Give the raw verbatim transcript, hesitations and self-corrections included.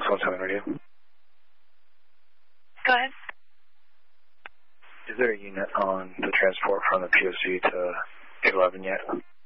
one seven radio. Go ahead. Is there a unit on the transport from the P O C to eight eleven yet?